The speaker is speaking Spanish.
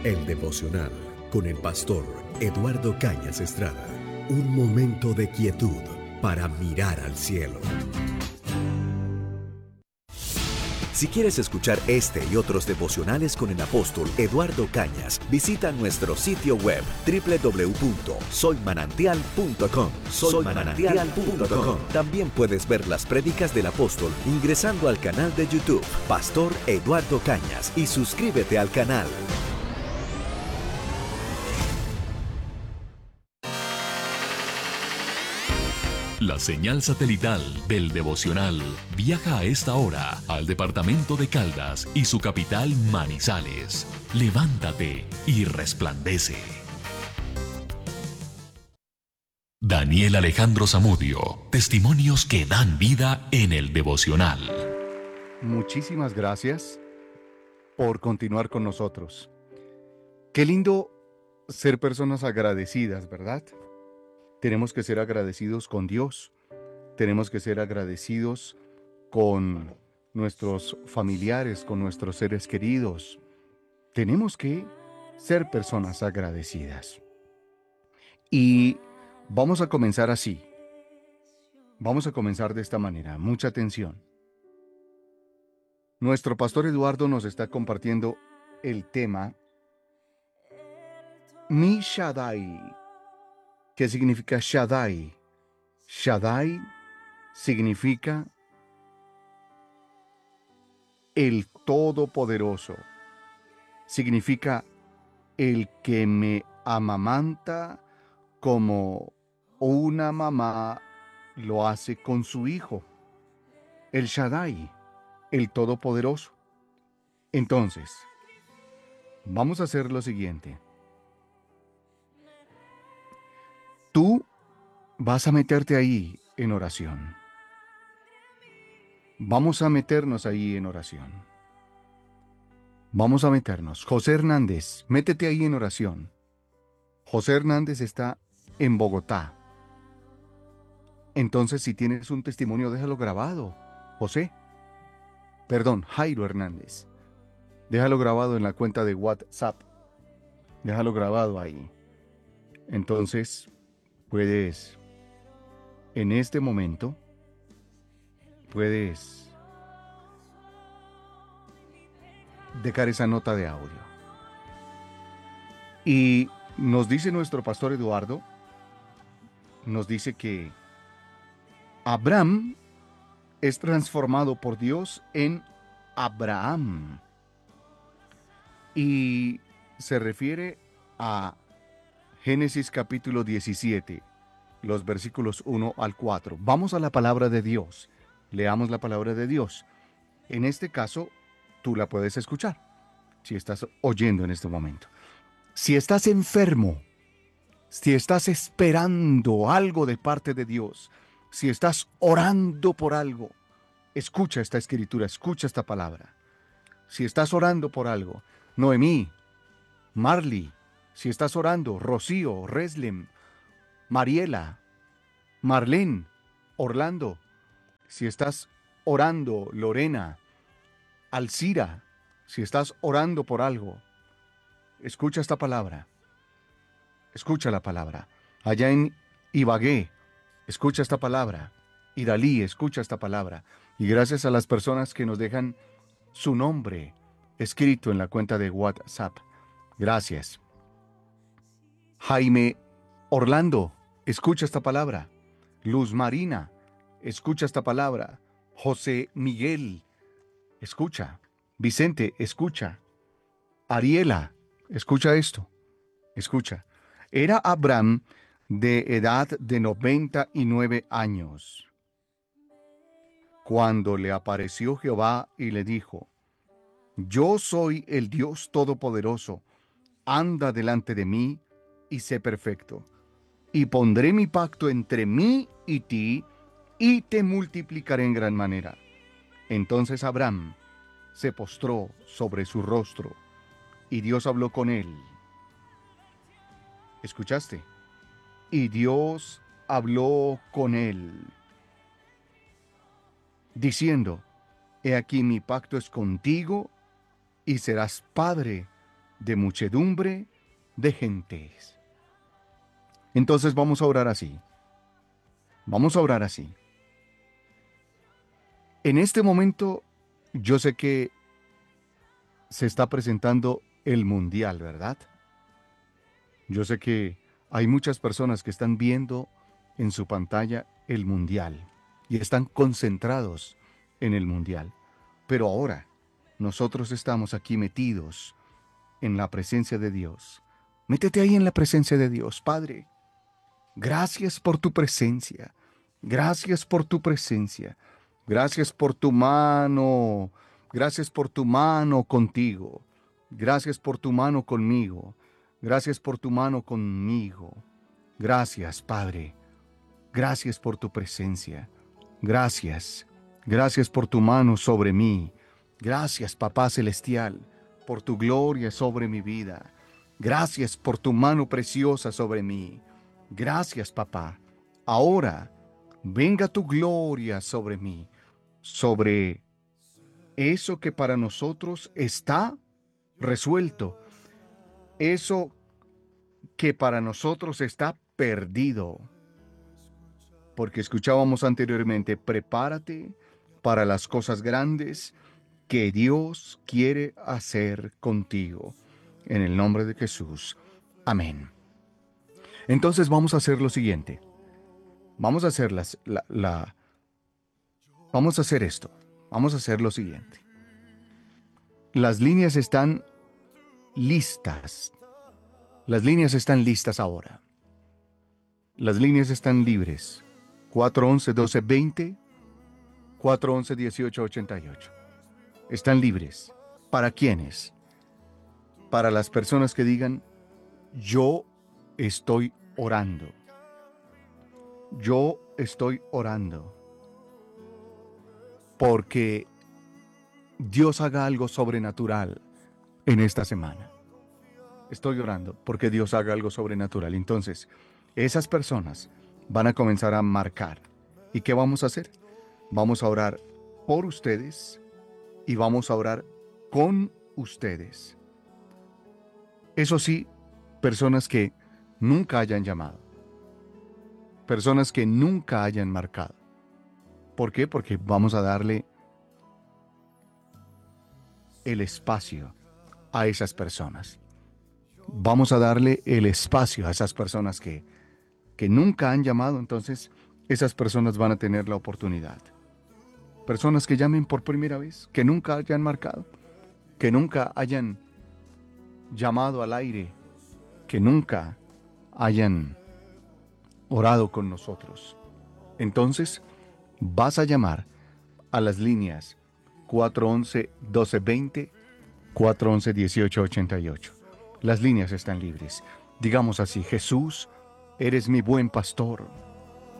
El devocional con el pastor Eduardo Cañas Estrada. Un momento de quietud para mirar al cielo. Si quieres escuchar este y otros devocionales con el apóstol Eduardo Cañas, visita nuestro sitio web www.soymanantial.com. Soymanantial.com. También puedes ver las prédicas del apóstol ingresando al canal de YouTube Pastor Eduardo Cañas y suscríbete al canal. La señal satelital del devocional viaja a esta hora al departamento de Caldas y su capital Manizales. Levántate y resplandece. Daniel Alejandro Zamudio, testimonios que dan vida en el devocional. Muchísimas gracias por continuar con nosotros. Qué lindo ser personas agradecidas, ¿verdad? Tenemos que ser agradecidos con Dios, tenemos que ser agradecidos con nuestros familiares, con nuestros seres queridos. Tenemos que ser personas agradecidas. Y vamos a comenzar así. Vamos a comenzar de esta manera. Mucha atención. Nuestro pastor Eduardo nos está compartiendo el tema Mi Shaddai. ¿Qué significa Shaddai? Shaddai significa el Todopoderoso. Significa el que me amamanta como una mamá lo hace con su hijo. El Shaddai, el Todopoderoso. Entonces, vamos a hacer lo siguiente. Tú vas a meterte ahí en oración. Vamos a meternos ahí en oración. Vamos a meternos. José Hernández, métete ahí en oración. José Hernández está en Bogotá. Entonces, si tienes un testimonio, déjalo grabado. Jairo Hernández. Déjalo grabado en la cuenta de WhatsApp. Déjalo grabado ahí. Entonces, puedes, en este momento, puedes dejar esa nota de audio. Y nos dice nuestro pastor Eduardo, nos dice que Abraham es transformado por Dios en Abraham. Y se refiere a Génesis capítulo 17, los versículos 1 al 4. Vamos a la palabra de Dios. Leamos la palabra de Dios. En este caso, tú la puedes escuchar, si estás oyendo en este momento. Si estás enfermo, si estás esperando algo de parte de Dios, si estás orando por algo, escucha esta escritura, escucha esta palabra. Si estás orando por algo, Noemí, Marley, si estás orando, Rocío, Reslem, Mariela, Marlene, Orlando, si estás orando, Lorena, Alcira, si estás orando por algo, escucha esta palabra. Escucha la palabra. Allá en Ibagué, escucha esta palabra. Idalí, escucha esta palabra. Y gracias a las personas que nos dejan su nombre escrito en la cuenta de WhatsApp. Gracias. Jaime Orlando, escucha esta palabra. Luz Marina, escucha esta palabra. José Miguel, escucha. Vicente, escucha. Ariela, escucha esto. Escucha. Era Abraham de edad de 99 años, cuando le apareció Jehová y le dijo: Yo soy el Dios Todopoderoso, anda delante de mí y sé perfecto, y pondré mi pacto entre mí y ti, y te multiplicaré en gran manera. Entonces Abraham se postró sobre su rostro, y Dios habló con él. ¿Escuchaste? Y Dios habló con él, diciendo: He aquí mi pacto es contigo, y serás padre de muchedumbre de gentes. Entonces vamos a orar así. Vamos a orar así. En este momento, yo sé que se está presentando el Mundial, ¿verdad? Yo sé que hay muchas personas que están viendo en su pantalla el Mundial y están concentrados en el Mundial. Pero ahora, nosotros estamos aquí metidos en la presencia de Dios. Métete ahí en la presencia de Dios, Padre. Gracias por tu presencia. Gracias por tu presencia. Gracias por tu mano. Gracias por tu mano contigo. Gracias por tu mano conmigo. Gracias por tu mano conmigo. Gracias, Padre. Gracias por tu presencia. Gracias. Gracias por tu mano sobre mí. Gracias, Papá Celestial, por tu gloria sobre mi vida. Gracias por tu mano preciosa sobre mí. Gracias, Papá. Ahora, venga tu gloria sobre mí, sobre eso que para nosotros está resuelto, eso que para nosotros está perdido. Porque escuchábamos anteriormente, prepárate para las cosas grandes que Dios quiere hacer contigo. En el nombre de Jesús. Amén. Entonces vamos a hacer lo siguiente. Vamos a hacer vamos a hacer esto. Vamos a hacer lo siguiente. Las líneas están listas. Las líneas están listas ahora. Las líneas están libres. 411-1220, 411-1888. Están libres. ¿Para quiénes? Para las personas que digan, yo estoy orando. Yo estoy orando porque Dios haga algo sobrenatural en esta semana. Estoy orando porque Dios haga algo sobrenatural. Entonces, esas personas van a comenzar a marcar. ¿Y qué vamos a hacer? Vamos a orar por ustedes y vamos a orar con ustedes. Eso sí, personas que nunca hayan llamado. Personas que nunca hayan marcado. ¿Por qué? Porque vamos a darle el espacio a esas personas. Vamos a darle el espacio a esas personas que nunca han llamado. Entonces, esas personas van a tener la oportunidad. Personas que llamen por primera vez, que nunca hayan marcado, que nunca hayan llamado al aire, que nunca hayan orado con nosotros. Entonces, vas a llamar a las líneas 411-1220, 411-1888. Las líneas están libres. Digamos así: Jesús, eres mi buen pastor.